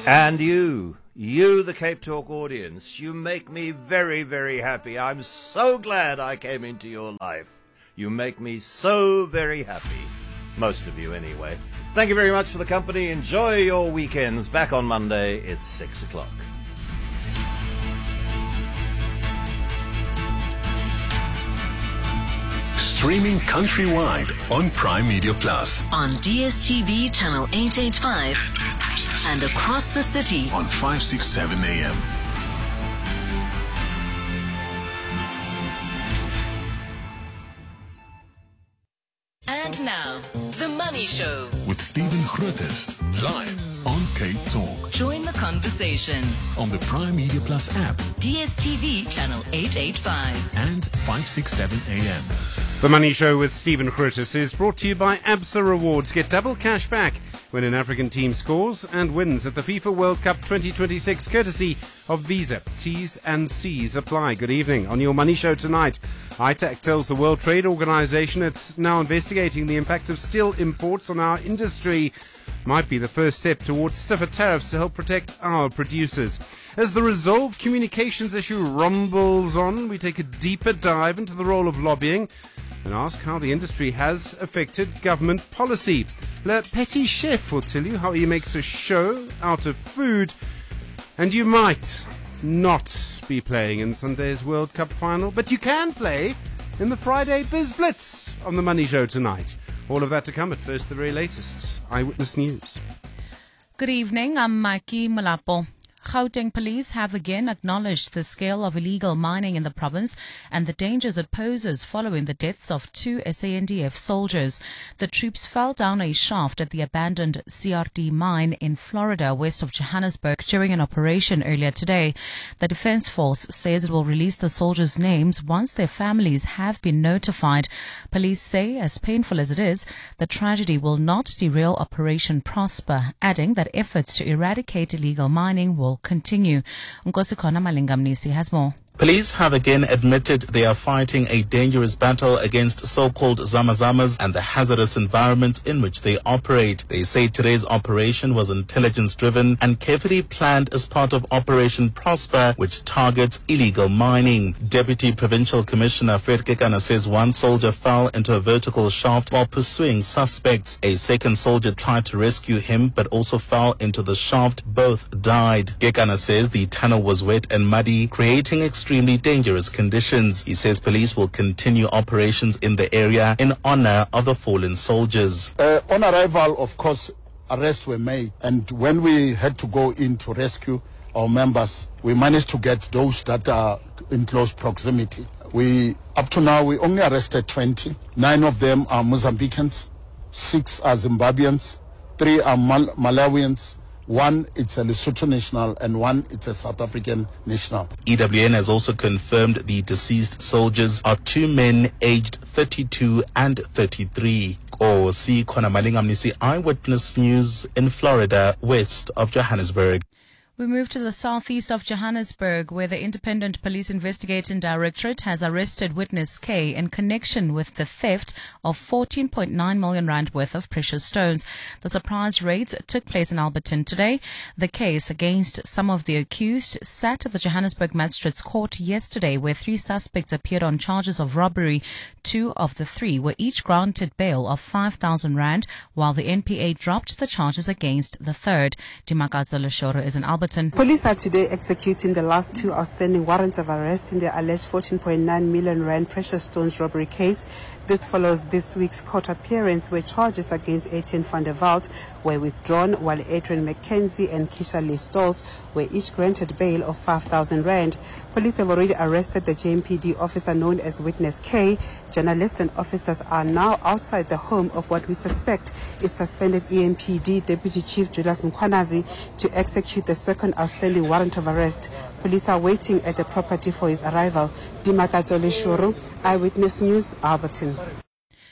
And you, the Cape Talk audience, you make me very, very happy. I'm so glad I came into your life. You make me so very happy. Most of you anyway. Thank you very much for the company. Enjoy your weekends. Back on Monday, it's 6 o'clock. Streaming countrywide on Prime Media Plus. On DSTV channel 885 and across the city on 567 AM. And now, The Money Show with Stephen Grootes, live on Cape Talk. Join the conversation on the Prime Media Plus app, DSTV channel 885 and 567 AM. The Money Show with Stephen Grootes is brought to you by ABSA Rewards. Get double cash back when an African team scores and wins at the FIFA World Cup 2026, courtesy of Visa. T's and C's apply. Good evening. On your Money Show tonight, ITAC tells the World Trade Organization it's now investigating the impact of steel imports on our industry. Might be the first step towards stiffer tariffs to help protect our producers. As the Resolve communications issue rumbles on, we take a deeper dive into the role of lobbying and ask how the industry has affected government policy. Le Petit Chef will tell you how he makes a show out of food. And you might not be playing in Sunday's World Cup final, but you can play in the Friday Biz Blitz on the Money Show tonight. All of that to come, at first the very latest Eyewitness News. Good evening, I'm Mikey Malapo. Gauteng police have again acknowledged the scale of illegal mining in the province and the dangers it poses following the deaths of 2 SANDF soldiers. The troops fell down a shaft at the abandoned CRD mine in Florida, west of Johannesburg, during an operation earlier today. The Defence Force says it will release the soldiers' names once their families have been notified. Police say, as painful as it is, the tragedy will not derail Operation Prosper, adding that efforts to eradicate illegal mining will continue. Nkosikhona Malingamnisi has more. Police have again admitted they are fighting a dangerous battle against so-called Zamazamas and the hazardous environments in which they operate. They say today's operation was intelligence-driven and carefully planned as part of Operation Prosper, which targets illegal mining. Deputy Provincial Commissioner Fred Kekana says one soldier fell into a vertical shaft while pursuing suspects. A second soldier tried to rescue him but also fell into the shaft. Both died. Kekana says the tunnel was wet and muddy, creating extremely dangerous conditions. He says police will continue operations in the area in honor of the fallen soldiers. On arrival, of course, arrests were made, and when we had to go in to rescue our members, we managed to get those that are in close proximity. Up to now, we only arrested 20. 9 of them are Mozambicans, 6 are Zimbabweans, 3 are Malawians, 1 it's a Lesotho national and 1 it's a South African national. EWN has also confirmed the deceased soldiers are 2 men aged 32 and 33. Nkosikhona Malingamnisi, Eyewitness News in Florida, west of Johannesburg. We move to the southeast of Johannesburg, where the Independent Police Investigating Directorate has arrested witness K in connection with the theft of 14.9 million rand worth of precious stones. The surprise raids took place in Alberton today. The case against some of the accused sat at the Johannesburg Magistrates Court yesterday, where 3 suspects appeared on charges of robbery. 2 of the 3 were each granted bail of 5,000 rand, while the NPA dropped the charges against the third. Dimakadzo Leshoro is in Alberton. Police are today executing the last 2 outstanding warrants of arrest in the alleged 14.9 million rand precious stones robbery case. This follows this week's court appearance where charges against Etienne van der Walt were withdrawn, while Adrian McKenzie and Keisha Lee Stolz were each granted bail of 5,000 rand. Police have already arrested the JMPD officer known as Witness K. Journalists and officers are now outside the home of what we suspect is suspended EMPD Deputy Chief Julius Mkhwanazi to execute the second outstanding warrant of arrest. Police are waiting at the property for his arrival. Dimakadzo Leshoro, Eyewitness News, Alberton.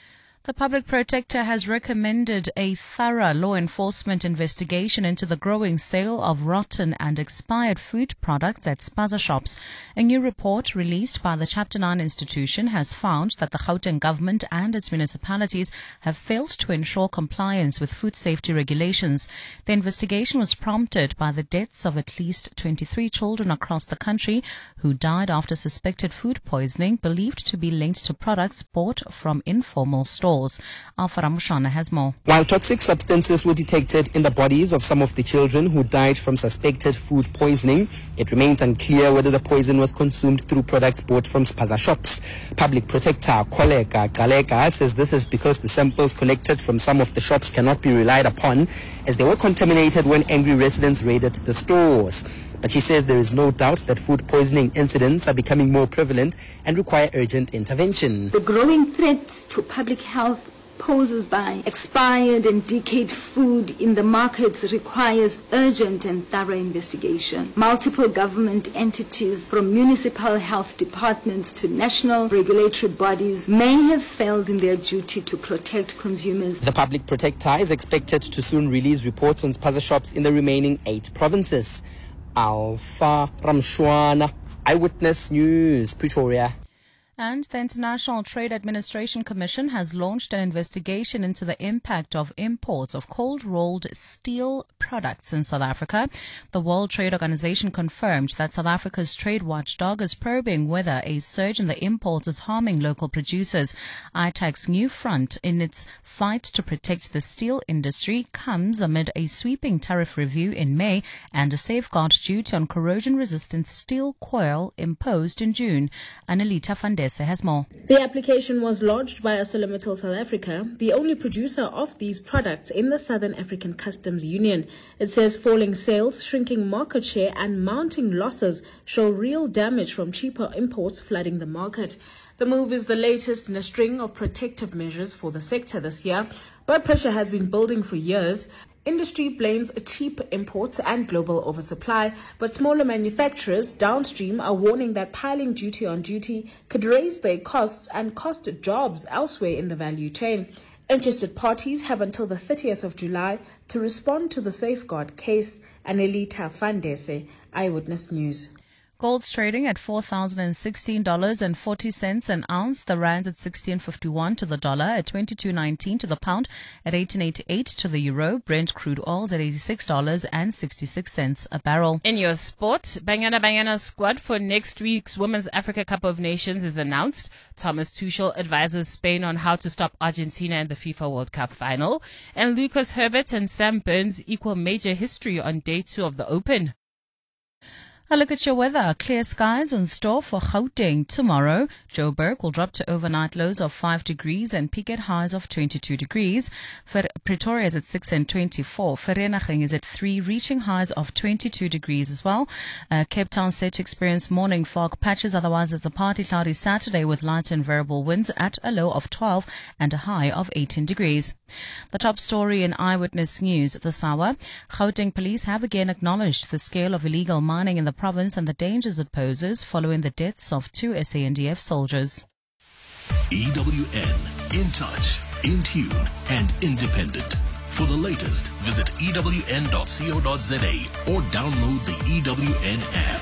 The Public Protector has recommended a thorough law enforcement investigation into the growing sale of rotten and expired food products at spaza shops. A new report released by the Chapter 9 institution has found that the Gauteng government and its municipalities have failed to ensure compliance with food safety regulations. The investigation was prompted by the deaths of at least 23 children across the country who died after suspected food poisoning believed to be linked to products bought from informal stores. Alpha Ramushana has more. While toxic substances were detected in the bodies of some of the children who died from suspected food poisoning, it remains unclear whether the poison was consumed through products bought from spaza shops. Public Protector Koleka Galeka says this is because the samples collected from some of the shops cannot be relied upon as they were contaminated when angry residents raided the stores. But she says there is no doubt that food poisoning incidents are becoming more prevalent and require urgent intervention. The growing threat to public health posed by expired and decayed food in the markets requires urgent and thorough investigation. Multiple government entities, from municipal health departments to national regulatory bodies, may have failed in their duty to protect consumers. The Public Protector is expected to soon release reports on spaza shops in the remaining 8 provinces. Alpha Ramshwana, Eyewitness News, Pretoria. And the International Trade Administration Commission has launched an investigation into the impact of imports of cold-rolled steel products in South Africa. The World Trade Organization confirmed that South Africa's trade watchdog is probing whether a surge in the imports is harming local producers. ITAC's new front in its fight to protect the steel industry comes amid a sweeping tariff review in May and a safeguard duty on corrosion-resistant steel coil imposed in June. Annalita van der has more. The application was lodged by ArcelorMittal South Africa, the only producer of these products in the Southern African Customs Union. It says falling sales, shrinking market share and mounting losses show real damage from cheaper imports flooding the market. The move is the latest in a string of protective measures for the sector this year, but pressure has been building for years. Industry blames cheap imports and global oversupply, but smaller manufacturers downstream are warning that piling duty on duty could raise their costs and cost jobs elsewhere in the value chain. Interested parties have until the 30th of July to respond to the safeguard case. Anelita Fandese, Eyewitness News. Gold's trading at $4,016.40 an ounce. The rand's at 16.51 to the dollar, at 22.19 to the pound, at 18.88 to the euro. Brent crude oil's at $86.66 a barrel. In your sport, Banyana squad for next week's Women's Africa Cup of Nations is announced. Thomas Tuchel advises Spain on how to stop Argentina in the FIFA World Cup final. And Lucas Herbert and Sam Burns equal major history on day 2 of the Open. A look at your weather. Clear skies in store for Gauteng tomorrow. Joburg will drop to overnight lows of 5 degrees and peak at highs of 22 degrees. Pretoria is at 6 and 24. Vereeniging is at 3, reaching highs of 22 degrees as well. Cape Town set to experience morning fog patches. Otherwise, it's a partly cloudy Saturday with light and variable winds at a low of 12 and a high of 18 degrees. The top story in Eyewitness News this hour. Gauteng police have again acknowledged the scale of illegal mining in the province and the dangers it poses following the deaths of 2 SANDF soldiers. EWN, in touch, in tune, and independent. For the latest, visit ewn.co.za or download the EWN app.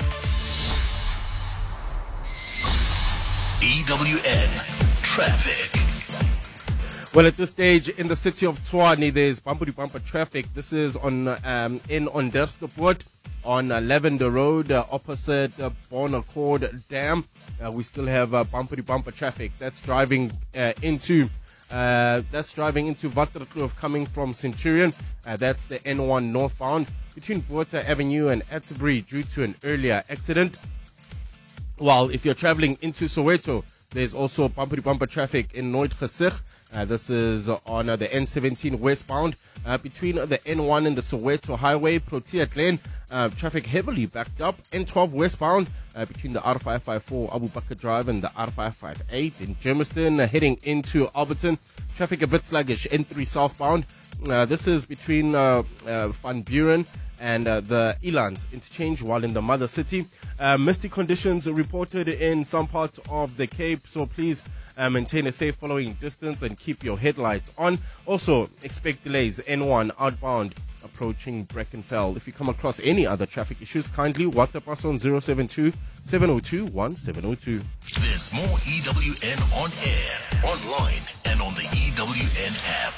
EWN Traffic. Well, at this stage in the city of Tshwane, there's bumper-to-bumper traffic. This is on in Onderstepoort on Lavender Road, opposite Bon Accord Dam. We still have bumper-to-bumper traffic. That's driving into Waterkloof coming from Centurion. That's the N1 northbound between Botha Avenue and Atterbury due to an earlier accident. While if you're traveling into Soweto, there's also bumper-to-bumper traffic in Nooitgesig. This is on the N17 westbound between the N1 and the Soweto Highway, Protea Glen. Traffic heavily backed up. N12 westbound between the R554 Abu Bakr Drive and the R558 in Germiston. Heading into Alberton, traffic a bit sluggish. N3 southbound. This is between Van Buren and the Elands interchange, while in the mother city. Misty conditions reported in some parts of the Cape, so please Maintain a safe following distance and keep your headlights on. Also, expect delays N1 outbound approaching Brackenfell. If you come across any other traffic issues, kindly WhatsApp us on 072-702-1702. There's more EWN on air, online, and on the EWN app.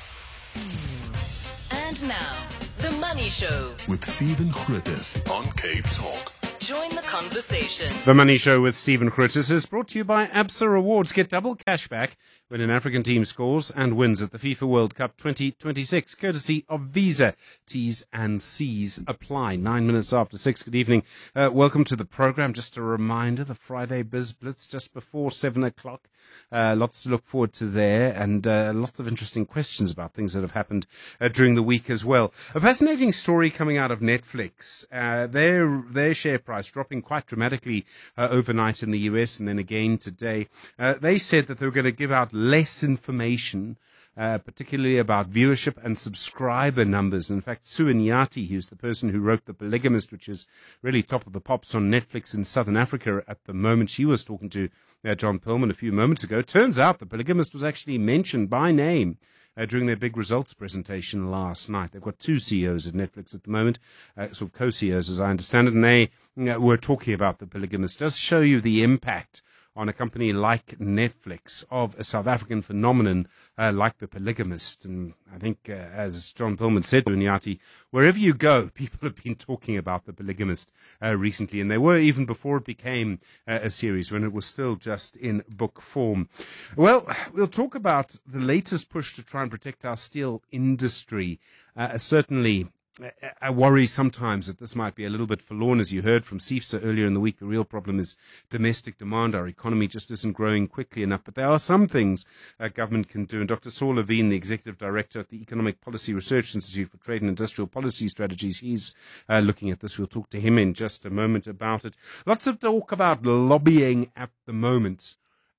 And now, The Money Show With Stephen Grootes on Cape Talk. Join the conversation. The Money Show with Stephen Grootes is brought to you by Absa Rewards. Get double cash back when an African team scores and wins at the FIFA World Cup 2026, courtesy of Visa. T's and C's apply. 9 minutes after 6. Good evening. Welcome to the program. Just a reminder, the Friday Biz Blitz just before 7 o'clock. Lots to look forward to there, and lots of interesting questions about things that have happened during the week as well. A fascinating story coming out of Netflix. Their share price dropping quite dramatically overnight in the US and then again today. They said that they were going to give out less information, particularly about viewership and subscriber numbers. In fact, Sue Nyati, who's the person who wrote The Polygamist, which is really top of the pops on Netflix in Southern Africa at the moment, she was talking to John Perlman a few moments ago. Turns out The Polygamist was actually mentioned by name during their big results presentation last night. They've got two CEOs at Netflix at the moment, sort of co-CEOs as I understand it, and they were talking about The Polygamist. Does show you the impact on a company like Netflix of a South African phenomenon like The Polygamist. And I think, as John Perlman said to Nyati, wherever you go, people have been talking about The Polygamist recently, and they were even before it became a series, when it was still just in book form. Well, we'll talk about the latest push to try and protect our steel industry. Certainly, I worry sometimes that this might be a little bit forlorn. As you heard from CIFSA earlier in the week, the real problem is domestic demand. Our economy just isn't growing quickly enough. But there are some things government can do. And Dr. Saul Levine, the Executive Director at the Economic Policy Research Institute for Trade and Industrial Policy Strategies, he's looking at this. We'll talk to him in just a moment about it. Lots of talk about lobbying at the moment,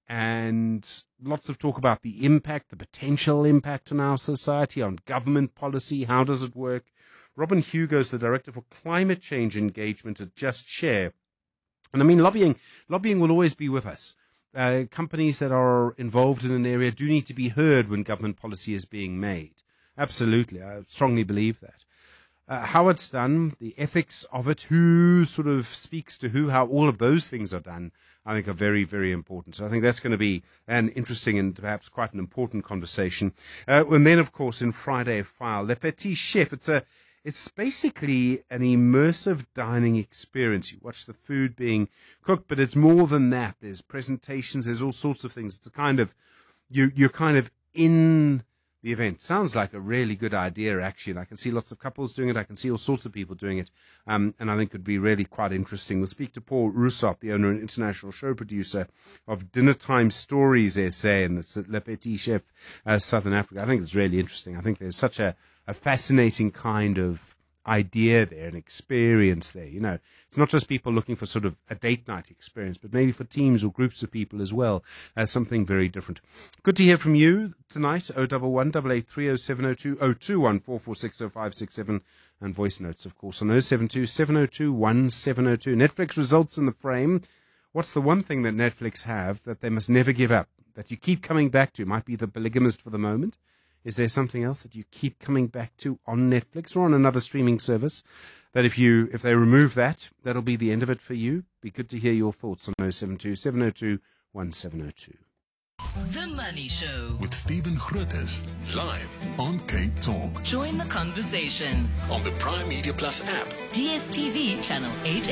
and lots of talk about the impact, the potential impact on our society, on government policy. How does it work? Robin Hugo is the Director for Climate Change Engagement at Just Share. And I mean, lobbying will always be with us. Companies that are involved in an area do need to be heard when government policy is being made. Absolutely. I strongly believe that. How it's done, the ethics of it, who sort of speaks to who, how all of those things are done, I think are very, very important. So I think that's going to be an interesting and perhaps quite an important conversation. And then, of course, in Friday File, Le Petit Chef, it's basically an immersive dining experience. You watch the food being cooked, but it's more than that. There's presentations, there's all sorts of things. It's a kind of, you're kind of in the event. Sounds like a really good idea, actually. And I can see lots of couples doing it. I can see all sorts of people doing it. And I think it would be really quite interesting. We'll speak to Paul Rousseau, the owner and international show producer of Dinner Time Stories SA, and it's at Le Petit Chef, Southern Africa. I think it's really interesting. I think there's such a fascinating kind of idea there, an experience there. You know, it's not just people looking for sort of a date night experience, but maybe for teams or groups of people as well, something very different. Good to hear from you tonight. 011 883 0702 021 446 0567, and voice notes, of course, on 072 702 1702. Netflix results in the frame. What's the one thing that Netflix have that they must never give up, that you keep coming back to? It might be The Polygamist for the moment. Is there something else that you keep coming back to on Netflix or on another streaming service that if they remove that, that'll be the end of it for you? Be good to hear your thoughts on 072 702 1702. The Money Show With Stephen Grootes, live on Cape Talk. Join the conversation On the Prime Media Plus app. DSTV channel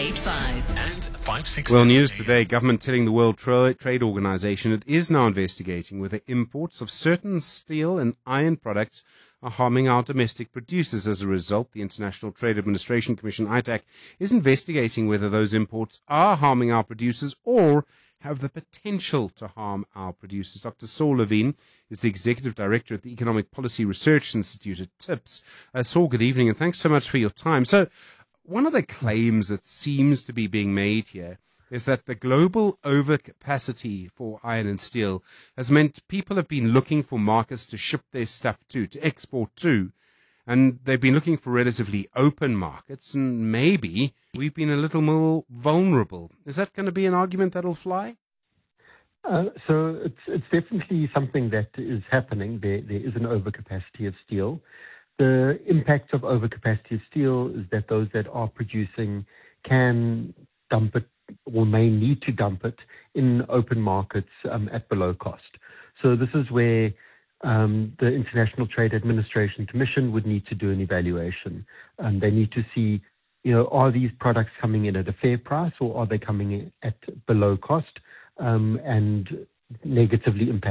885 and 567. Well, news today, government telling the World Trade Organization it is now investigating whether imports of certain steel and iron products are harming our domestic producers. As a result, the International Trade Administration Commission, ITAC, is investigating whether those imports are harming our producers or have the potential to harm our producers. Dr. Saul Levine is the Executive Director at the Economic Policy Research Institute at TIPS. Saul, good evening, and thanks so much for your time. So, one of the claims that seems to be being made here is that the global overcapacity for iron and steel has meant people have been looking for markets to ship their stuff to export to. And they've been looking for relatively open markets, and maybe we've been a little more vulnerable. Is that going to be an argument that'll fly? So it's definitely something that is happening. There is an overcapacity of steel. The impact of overcapacity of steel is that those that are producing can dump it or may need to dump it in open markets at below cost. So this is where the International Trade Administration Commission would need to do an evaluation. They need to see, are these products coming in at a fair price or are they coming in at below cost and negatively impacting